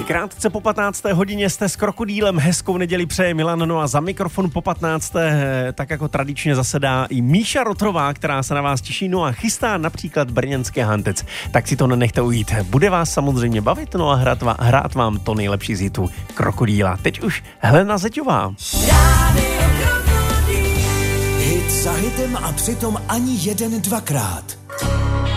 Krátce po 15. hodině jste s Krokodýlem, hezkou neděli přeje Milan, no a za mikrofon po 15. tak jako tradičně zasedá i Míša Rotrová, která se na vás těší, no a chystá například brněnský hantec. Tak si to nenechte ujít. Bude vás samozřejmě bavit, no a hrát vám to nejlepší z hitů Krokodýla. Teď už Helena Zeťová. Hit za hitem a přitom ani jeden dvakrát.